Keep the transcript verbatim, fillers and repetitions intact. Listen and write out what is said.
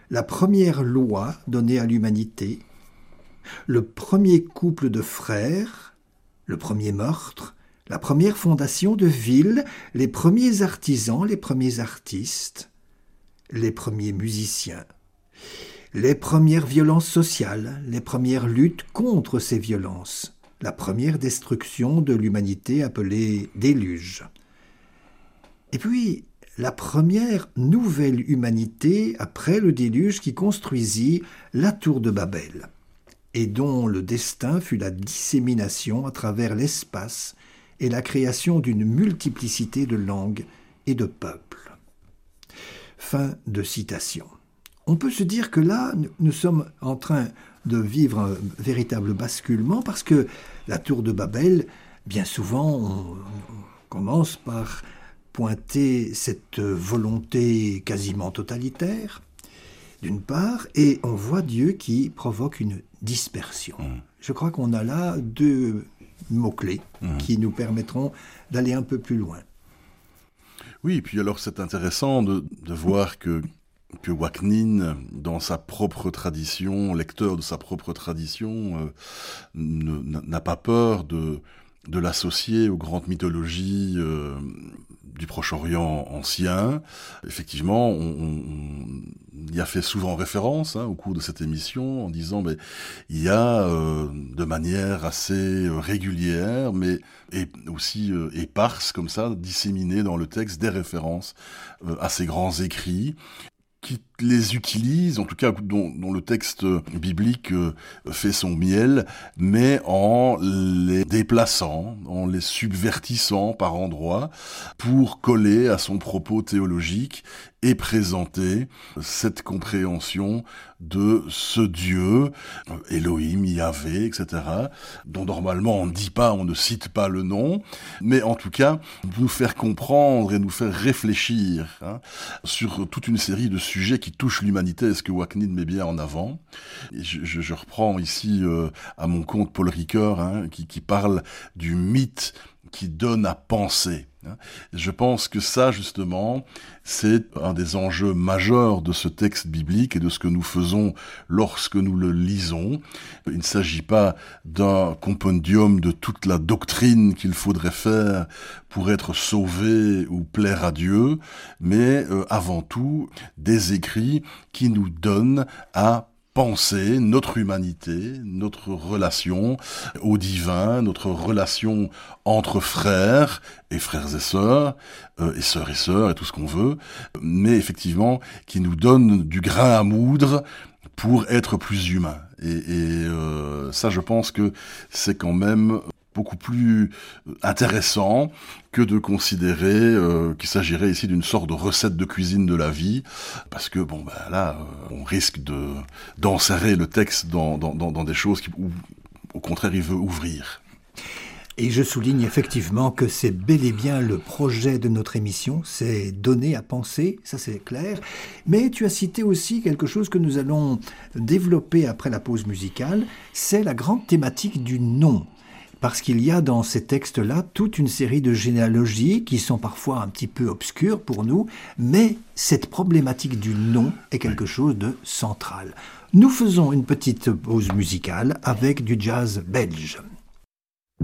la première loi donnée à l'humanité, le premier couple de frères, le premier meurtre, la première fondation de ville, les premiers artisans, les premiers artistes, les premiers musiciens, les premières violences sociales, les premières luttes contre ces violences, la première destruction de l'humanité appelée déluge. Et puis, la première nouvelle humanité après le déluge qui construisit la tour de Babel, et dont le destin fut la dissémination à travers l'espace et la création d'une multiplicité de langues et de peuples. Fin de citation. On peut se dire que là, nous sommes en train de vivre un véritable basculement parce que la tour de Babel, bien souvent, on, on commence par pointer cette volonté quasiment totalitaire, d'une part, et on voit Dieu qui provoque une dispersion. Mmh. Je crois qu'on a là deux mots-clés mmh. qui nous permettront d'aller un peu plus loin. Oui, et puis alors c'est intéressant de, de voir que, que Waknin, dans sa propre tradition, lecteur de sa propre tradition, euh, ne, n'a pas peur de, de l'associer aux grandes mythologies euh, du Proche-Orient ancien. Effectivement, on, on, on y a fait souvent référence hein, au cours de cette émission en disant ben, il y a euh, de manière assez régulière, mais et aussi euh, éparse comme ça, disséminées dans le texte des références euh, à ces grands écrits qui les utilise, en tout cas dont, dont le texte biblique euh, fait son miel, mais en les déplaçant, en les subvertissant par endroits pour coller à son propos théologique et présenter cette compréhension de ce Dieu, Elohim, Yahvé, et cetera, dont normalement on ne dit pas, on ne cite pas le nom, mais en tout cas nous faire comprendre et nous faire réfléchir hein, sur toute une série de sujets qui touchent l'humanité, ce que Waknin met bien en avant. Et je, je, je reprends ici euh, à mon compte Paul Ricoeur, hein, qui, qui parle du mythe qui donne à penser. Je pense que ça, justement, c'est un des enjeux majeurs de ce texte biblique et de ce que nous faisons lorsque nous le lisons. Il ne s'agit pas d'un compendium de toute la doctrine qu'il faudrait faire pour être sauvé ou plaire à Dieu, mais euh, avant tout des écrits qui nous donnent à penser notre humanité, notre relation au divin, notre relation entre frères et frères et sœurs, euh, et sœurs et sœurs et tout ce qu'on veut, mais effectivement qui nous donne du grain à moudre pour être plus humain. Et, et euh, ça, je pense que c'est quand même beaucoup plus intéressant que de considérer euh, qu'il s'agirait ici d'une sorte de recette de cuisine de la vie, parce que bon ben là, euh, on risque de d'enserrer le texte dans, dans, dans, dans des choses qui, où, au contraire, il veut ouvrir. Et je souligne effectivement que c'est bel et bien le projet de notre émission, c'est donner à penser, ça c'est clair. Mais tu as cité aussi quelque chose que nous allons développer après la pause musicale, c'est la grande thématique du nom. Parce qu'il y a dans ces textes-là toute une série de généalogies qui sont parfois un petit peu obscures pour nous, mais cette problématique du nom est quelque chose de central. Nous faisons une petite pause musicale avec du jazz belge.